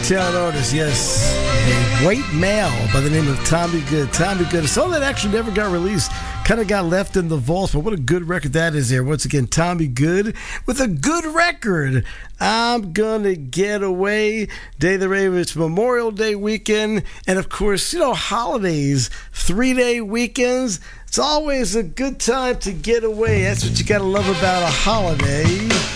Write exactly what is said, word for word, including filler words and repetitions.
Motown artist, yes. A white male by the name of Tommy Good. Tommy Good. A song that actually never got released. Kind of got left in the vaults, but what a good record that is there. Once again, Tommy Good with a good record. I'm Gonna Get Away. Day of the Rave, it's Memorial Day weekend. And of course, you know, holidays, three-day weekends. It's always a good time to get away. That's what you got to love about a holiday.